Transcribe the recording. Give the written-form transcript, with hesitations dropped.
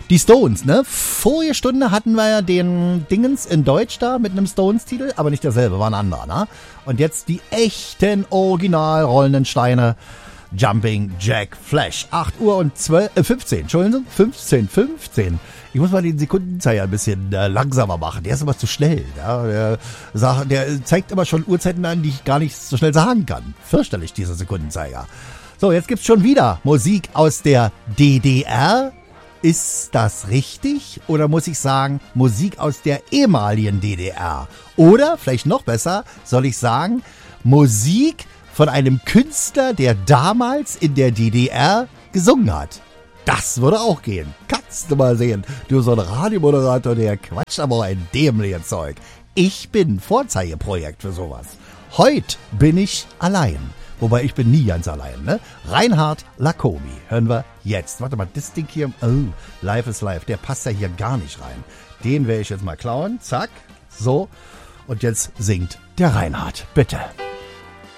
Die Stones, ne? Vorige Stunde hatten wir ja den Dingens in Deutsch da mit einem Stones-Titel, aber nicht derselbe, war ein anderer, ne? Und jetzt die echten original rollenden Steine. Jumping Jack Flash. 8 Uhr und 15, Entschuldigung, 15. Ich muss mal den Sekundenzeiger ein bisschen langsamer machen. Der ist immer zu schnell. Ja? Der zeigt immer schon Uhrzeiten an, die ich gar nicht so schnell sagen kann. Fürchterlich, dieser Sekundenzeiger. So, jetzt gibt's schon wieder Musik aus der DDR. Ist das richtig? Oder muss ich sagen, Musik aus der ehemaligen DDR? Oder, vielleicht noch besser, soll ich sagen, Musik von einem Künstler, der damals in der DDR gesungen hat. Das würde auch gehen. Kannst du mal sehen. Du so ein Radiomoderator, der quatscht aber ein dämliches Zeug. Ich bin Vorzeigeprojekt für sowas. Heute bin ich allein. Wobei, ich bin nie ganz allein, ne? Reinhard Lacomi hören wir jetzt. Warte mal, das Ding hier, oh, Live is Live, der passt ja hier gar nicht rein. Den werde ich jetzt mal klauen. Zack, so. Und jetzt singt der Reinhard, bitte.